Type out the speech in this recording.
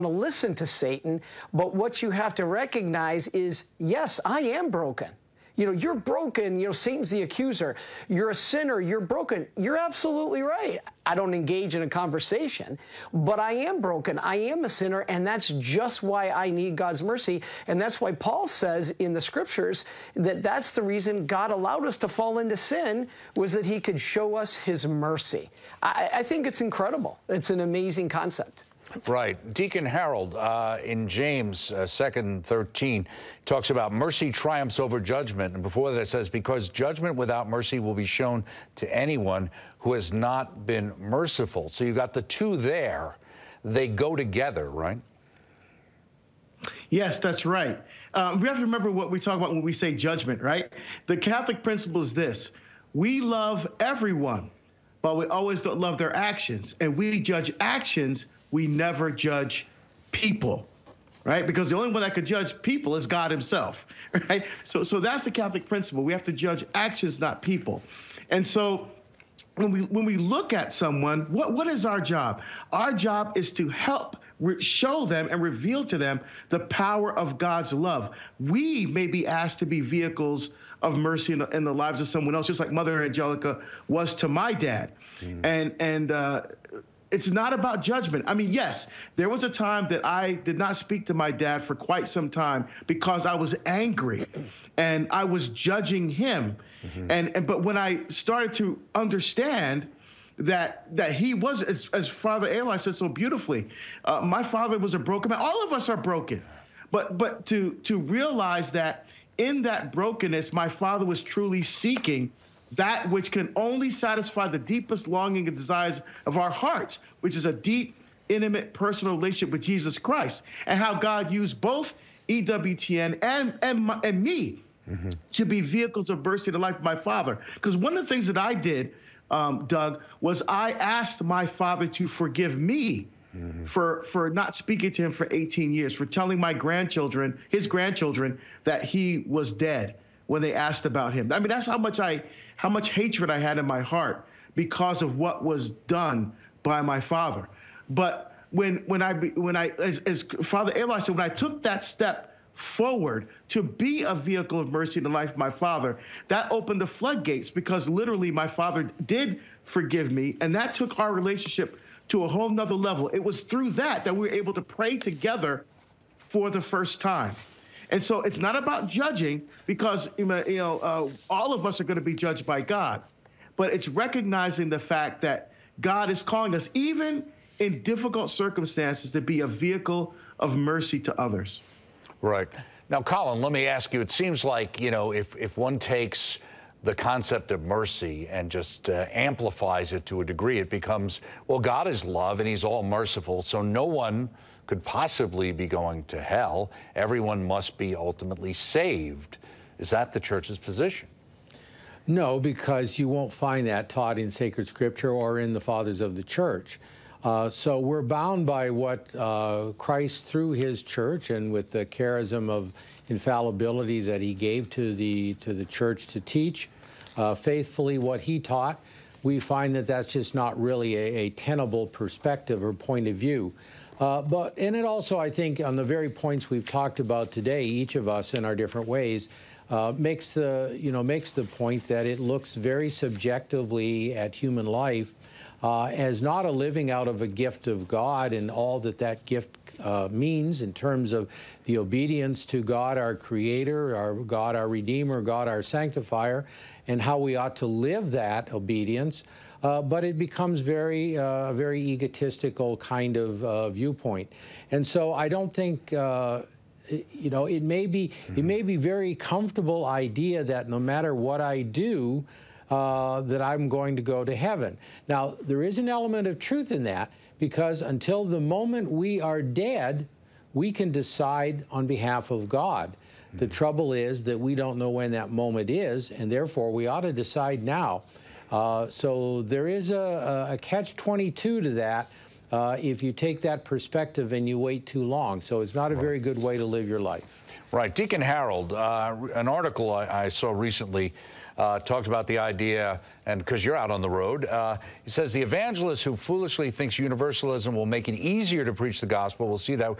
to listen to Satan, but what you have to recognize is, yes, I am broken. You know, you're broken. You know, Satan's the accuser. You're a sinner. You're broken. You're absolutely right. I don't engage in a conversation, but I am broken. I am a sinner, and that's just why I need God's mercy. And that's why Paul says in the scriptures that that's the reason God allowed us to fall into sin, was that he could show us his mercy. I think it's incredible. It's an amazing concept. Right. Deacon Harold, in James 2:13, talks about mercy triumphs over judgment. And before that it says, because judgment without mercy will be shown to anyone who has not been merciful. So you've got the two there. They go together, right? Yes, that's right. We have to remember what we talk about when we say judgment, right? The Catholic principle is this. We love everyone, but we always don't love their actions. And we judge actions. We never judge people, right? Because the only one that could judge people is God himself, right? So that's the Catholic principle. We have to judge actions, not people. And so when we look at someone, what is our job? Our job is to help show them and reveal to them the power of God's love. We may be asked to be vehicles of mercy in the lives of someone else, just like Mother Angelica was to my dad. And it's not about judgment. I mean, yes, there was a time that I did not speak to my dad for quite some time because I was angry and I was judging him. But when I started to understand that he was, as Father Eli said so beautifully, my father was a broken man. All of us are broken. But to realize that in that brokenness, my father was truly seeking that which can only satisfy the deepest longing and desires of our hearts, which is a deep, intimate, personal relationship with Jesus Christ, and how God used both EWTN and me to be vehicles of mercy in the life of my father. Because one of the things that I did, Doug, was I asked my father to forgive me for not speaking to him for 18 years, for telling my grandchildren, his grandchildren, that he was dead when they asked about him. I mean, that's how much hatred I had in my heart because of what was done by my father. But as Father Eli said, when I took that step forward to be a vehicle of mercy in the life of my father, that opened the floodgates, because literally my father did forgive me, and that took our relationship to a whole nother level. It was through that we were able to pray together for the first time. And so it's not about judging, because all of us are going to be judged by God, but it's recognizing the fact that God is calling us, even in difficult circumstances, to be a vehicle of mercy to others. Right. Now, Colin, let me ask you, it seems like, if one takes the concept of mercy and just amplifies it to a degree, it becomes, well, God is love and he's all merciful, so no one could possibly be going to hell. Everyone must be ultimately saved. Is that the church's position? No, because you won't find that taught in sacred scripture or in the fathers of the church. So we're bound by what Christ, through his church and with the charism of infallibility that he gave to the church to teach faithfully what he taught. We find that that's just not really a tenable perspective or point of view. And it also, I think, on the very points we've talked about today, each of us in our different ways, makes the point that it looks very subjectively at human life as not a living out of a gift of God and all that gift means in terms of the obedience to God, our Creator, God, our Redeemer, God, our Sanctifier, and how we ought to live that obedience. But it becomes very egotistical kind of viewpoint. And so I don't think, it may be very comfortable idea that no matter what I do, that I'm going to go to heaven. Now, there is an element of truth in that, because until the moment we are dead, we can decide on behalf of God. The trouble is that we don't know when that moment is, and therefore we ought to decide now. So there is a catch-22 to that if you take that perspective and you wait too long. So it's not a very good way to live your life. Right. Deacon Harold, an article I saw recently talked about the idea, and because you're out on the road, he says the evangelist who foolishly thinks universalism will make it easier to preach the gospel will see that